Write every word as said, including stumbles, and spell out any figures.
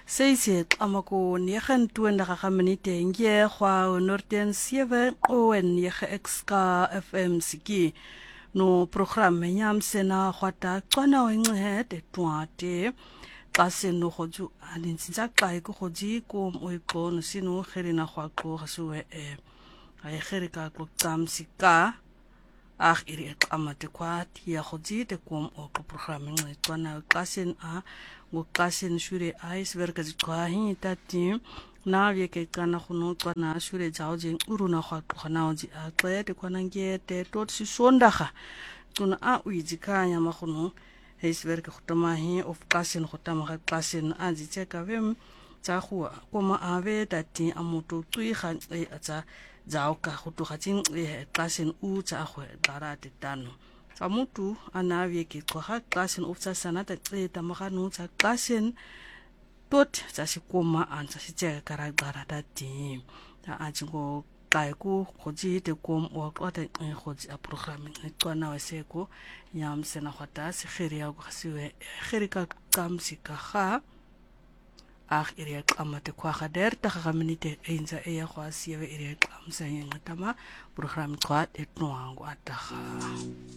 Seise amako negen twintig minute nge kwa Norden sewe oen nege xk F M siki no program nyam sena khwata xwana wenxe de twate xa no khoju ani tsinza xa ko khoji ko moipo no sino kherina khwaqo khasuwe e ay kherika ko tsamsika ach iri amate kwat ya khoji de kom o program ngi xwana xasen a ngo xasen shure ais verka zikwa hi tati na yeke kana khono xwana shure jaoje uruna khwaqo khana oji a xe de kwana nge te tot si sondaga tuna a uijikanya makhono heis verka khotama hi of xasen khotama ga xasen a ji cheka vem tsa khua koma ave tati amoto tui khan e atsa jao ka khoto khatin e xasen u tsa khwe dara te tano samutu anavi ke kwa xasen of tsa sana ta e tamaganu tsa xasen tot tsa sikoma an tsa sicheka kara dara tati ta ajingo kaiku khoji te kom o kwata e khoji a programming e tswana waseko yam sena khata se khiria go khasiwe khirika kamsika kha ach iri qamate kwa khader ta kha minute einza e ya khwasiwe iri qamsa yengtama program kwat etnoango ataha